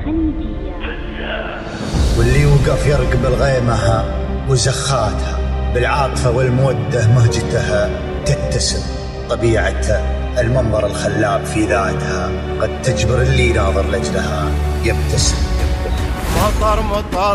الخليجية. واللي يوقف يرقب الغيمها وزخاتها بالعاطفة والمودة مهجتها تتسم طبيعتها المنظر الخلاب في ذاتها قد تجبر اللي ناظر لجلها يبتسم. مطر